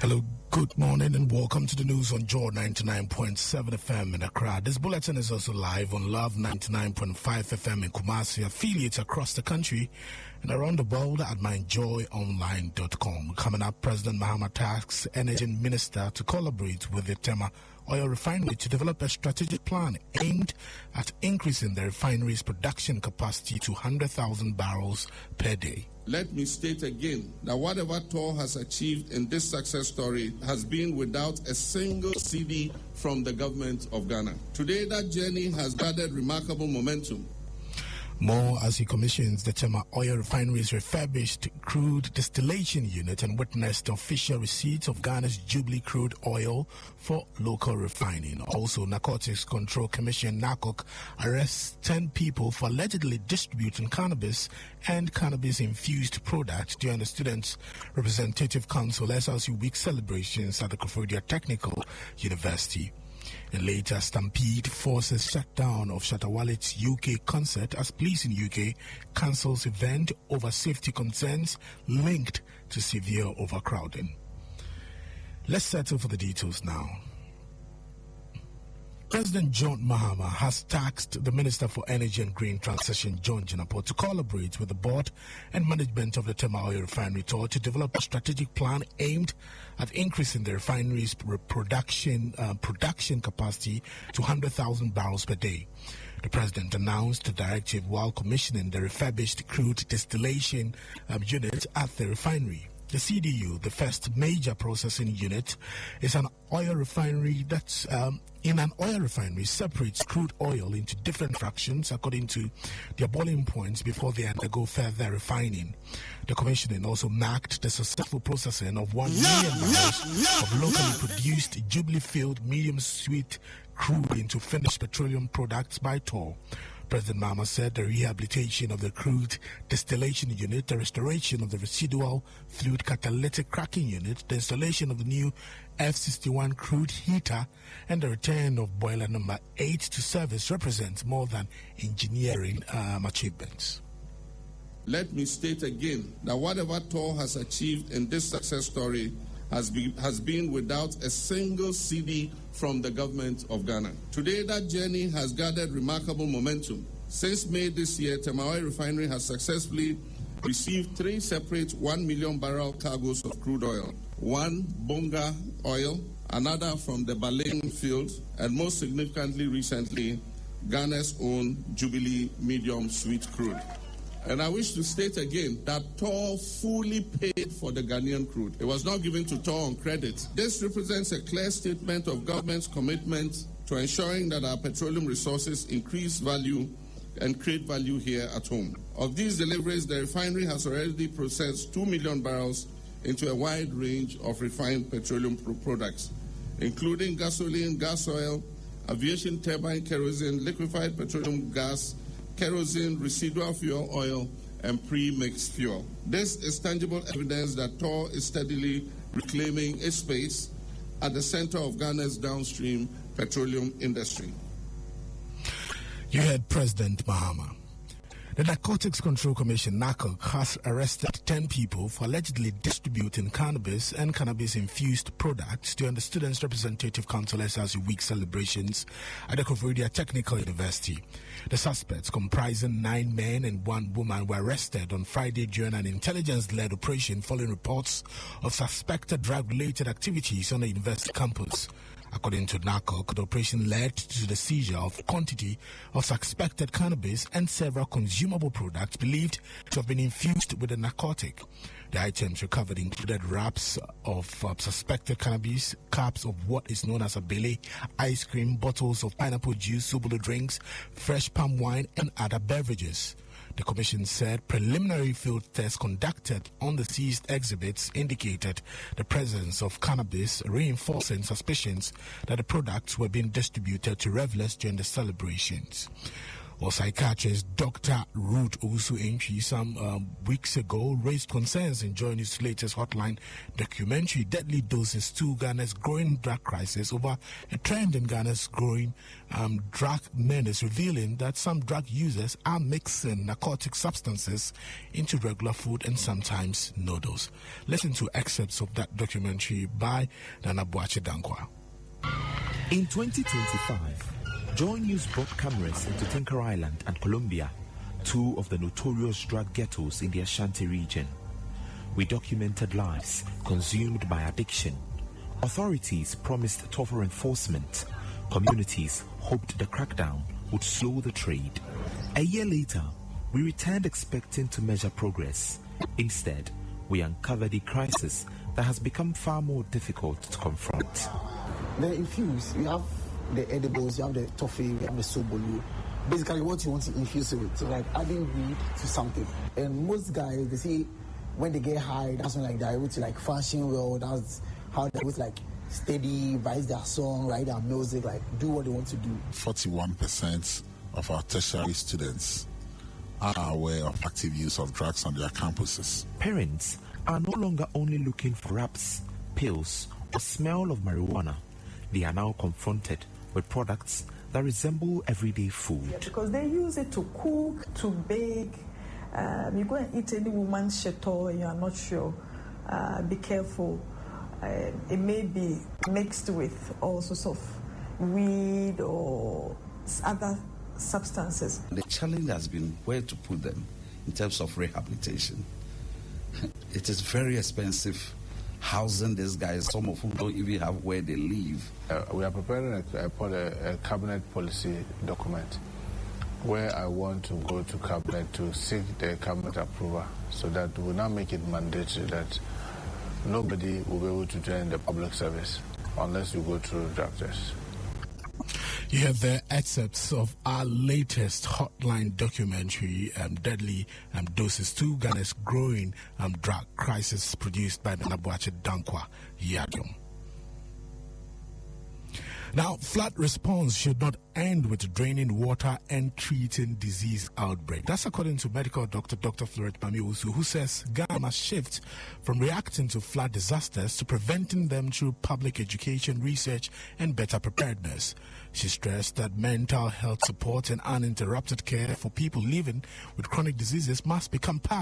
Hello, good morning and welcome to the news on Joy 99.7 FM in Accra. This bulletin is also live on Love 99.5 FM in Kumasi, affiliates across the country and around the world at myjoyonline.com. Coming up, President Mahama tasks Energy Minister to collaborate with the Tema Oil Refinery to develop a strategic plan aimed at increasing the refinery's production capacity to 100,000 barrels per day. Let me state again that whatever TOR has achieved in this success story has been without a single cedi from the government of Ghana. Today, that journey has gathered remarkable momentum. More as he commissions the Tema Oil Refinery's refurbished crude distillation unit and witnessed official receipts of Ghana's Jubilee crude oil for local refining. Also, Narcotics Control Commission (NARCOC) arrests 10 people for allegedly distributing cannabis and cannabis-infused products during the Students' Representative Council SLC Week celebrations at the Koforidua Technical University. And later, Stampede forces shutdown of Shatta Wale's UK concert as police in UK cancels event over safety concerns linked to severe overcrowding. Let's settle for the details now. President John Mahama has tasked the Minister for Energy and Green Transition, John Jinapor, to collaborate with the board and management of the Tema Oil Refinery TOR to develop a strategic plan aimed at increasing the refinery's production capacity to 100,000 barrels per day. The President announced the directive while commissioning the refurbished crude distillation unit at the refinery. The CDU, the first major processing unit, is an oil refinery that's in an oil refinery separates crude oil into different fractions according to their boiling points before they undergo further refining. The commissioning also marked the successful processing of 1 million barrels of locally produced Jubilee-filled medium-sweet crude into finished petroleum products by TOR. President Mahama said the rehabilitation of the crude distillation unit, the restoration of the residual fluid catalytic cracking unit, the installation of the new F61 crude heater, and the return of boiler number 8 to service represents more than engineering achievements. Let me state again that whatever TOR has achieved in this success story has been without a single cedi from the government of Ghana. Today, that journey has gathered remarkable momentum. Since May this year, Tema Oil Refinery has successfully received 3 separate 1 million barrel cargoes of crude oil. One, Bonga oil, another from the Baling field, and most significantly recently, Ghana's own Jubilee medium sweet crude. And I wish to state again that TOR fully paid for the Ghanaian crude. It was not given to TOR on credit. This represents a clear statement of government's commitment to ensuring that our petroleum resources increase value and create value here at home. Of these deliveries, the refinery has already processed 2 million barrels into a wide range of refined petroleum products, including gasoline, gas oil, aviation turbine kerosene, liquefied petroleum gas, kerosene, residual fuel oil, and pre-mixed fuel. This is tangible evidence that TOR is steadily reclaiming its space at the center of Ghana's downstream petroleum industry. You heard President Mahama. The Narcotics Control Commission (NARCOC) has arrested 10 people for allegedly distributing cannabis and cannabis-infused products during the Students' Representative Council SLC Week celebrations at the Koforidua Technical University. The suspects, comprising 9 men and 1 woman, were arrested on Friday during an intelligence-led operation following reports of suspected drug-related activities on the university campus. According to NARCOC, the operation led to the seizure of quantity of suspected cannabis and several consumable products believed to have been infused with the narcotic. The items recovered included wraps of suspected cannabis, cups of what is known as abele, ice cream, bottles of pineapple juice, Subulu drinks, fresh palm wine, and other beverages. The Commission said preliminary field tests conducted on the seized exhibits indicated the presence of cannabis, reinforcing suspicions that the products were being distributed to revelers during the celebrations. Well, psychiatrist Dr. Ruth Owusu-Antwi some weeks ago raised concerns in joining his latest Hotline documentary, Deadly Doses 2, Ghana's growing drug crisis, over a trend in Ghana's growing drug menace, revealing that some drug users are mixing narcotic substances into regular food and sometimes noodles. Listen to excerpts of that documentary by Nana Boakye Dankwa. In 2025, Joy News brought cameras into Tinker Island and Colombia, two of the notorious drug ghettos in the Ashanti region. We documented lives consumed by addiction. Authorities promised tougher enforcement. Communities hoped the crackdown would slow the trade. A year later, we returned expecting to measure progress. Instead, we uncovered a crisis that has become far more difficult to confront. The infuse, you have the edibles, you have the toffee, you have the sobolu. Basically, what you want to infuse it with. So, like adding weed to something. And most guys, they say when they get high, that's when like they're able to like function well. That's how they're able to like steady, write their song, write their music, like do what they want to do. 41% of our tertiary students are aware of active use of drugs on their campuses. Parents are no longer only looking for wraps, pills, or smell of marijuana. They are now confronted with products that resemble everyday food. Yeah, because they use it to cook, to bake. You go and eat any woman's chateau and you are not sure. Be careful. It may be mixed with all sorts of weed or other substances. The challenge has been where to put them in terms of rehabilitation. It is very expensive housing these guys, some of whom don't even have where they live. We are preparing a cabinet policy document where I want to go to cabinet to seek the cabinet approval so that we now make it mandatory that nobody will be able to join the public service unless you go through drug tests. You have the excerpts of our latest Hotline documentary, Deadly Doses 2, Ghana's growing drug crisis, produced by Nana Boakye Dankwa Yadom. Now, flood response should not end with draining water and treating disease outbreak. That's according to medical doctor Dr. Florette Mami Owusu, who says Ghana must shift from reacting to flood disasters to preventing them through public education, research, and better preparedness. She stressed that mental health support and uninterrupted care for people living with chronic diseases must become part